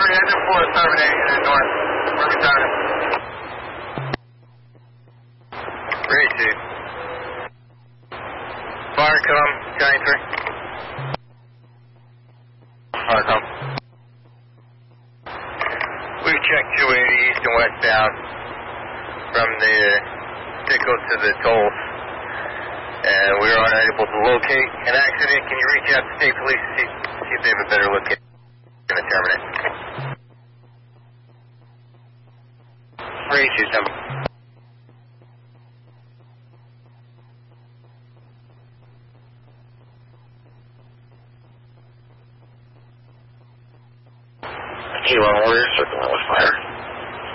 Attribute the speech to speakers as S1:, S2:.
S1: engine 4 is terminating in the north. We're returning.
S2: 382. Fire come, County 3. Fire come. We've checked 280 east and westbound from the Tickle to the tolls, and we are unable to locate an accident. Can you reach out to state police to see if they have a better look at the terminate? 327. Kilo Warrior, circling with fire.